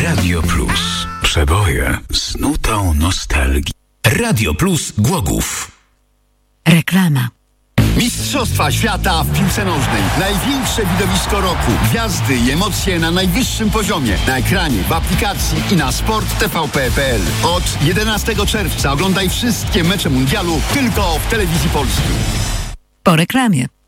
Radio Plus. Przeboje z nutą nostalgii. Radio Plus Głogów. Reklama. Mistrzostwa świata w piłce nożnej. Największe widowisko roku. Gwiazdy i emocje na najwyższym poziomie. Na ekranie, w aplikacji i na sporttvp.pl. Od 11 czerwca oglądaj wszystkie mecze mundialu tylko w Telewizji Polskiej. Po reklamie.